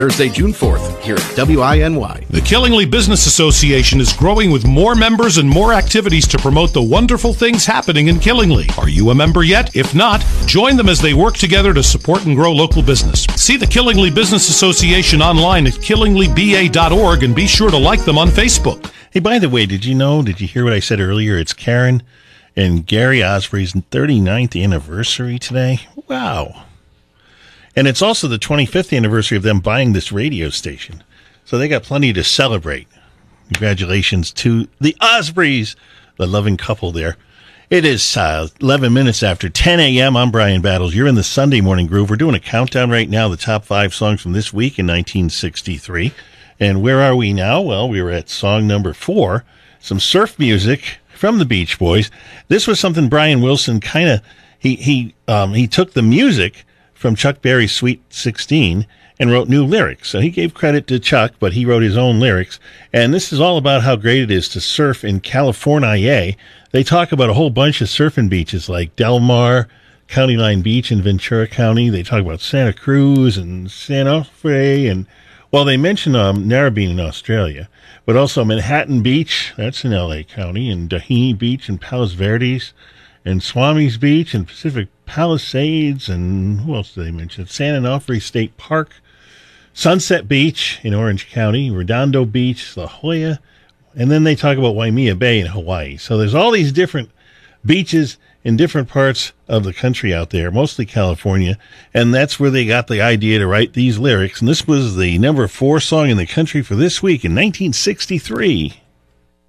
Thursday, June 4th, here at WINY. The Killingly Business Association is growing with more members and more activities to promote the wonderful things happening in Killingly. Are you a member yet? If not, join them as they work together to support and grow local business. See the Killingly Business Association online at killinglyba.org and be sure to like them on Facebook. Hey, by the way, did you hear what I said earlier? It's Karen and Gary Osprey's 39th anniversary today. Wow. And it's also the 25th anniversary of them buying this radio station. So they got plenty to celebrate. Congratulations to the Ospreys, the loving couple there. It is 11 minutes after 10 a.m. I'm Brian Battles. You're in the Sunday Morning Groove. We're doing a countdown right now, the top 5 songs from this week in 1963. And where are we now? Well, we were at song number 4, some surf music from the Beach Boys. This was something Brian Wilson kind of, he took the music from Chuck Berry's Sweet 16 and wrote new lyrics. So he gave credit to Chuck, but he wrote his own lyrics. And this is all about how great it is to surf in California. They talk about a whole bunch of surfing beaches like Del Mar, County Line Beach in Ventura County. They talk about Santa Cruz and San Onofre. And, well, they mention Narrabeen in Australia, but also Manhattan Beach, that's in L.A. County, and Doheny Beach and Palos Verdes, and Swami's Beach and Pacific Palisades, and who else did they mention? San Onofre State Park, Sunset Beach in Orange County, Redondo Beach, La Jolla, and then they talk about Waimea Bay in Hawaii. So there's all these different beaches in different parts of the country out there, mostly California, and that's where they got the idea to write these lyrics. And this was the number 4 song in the country for this week in 1963.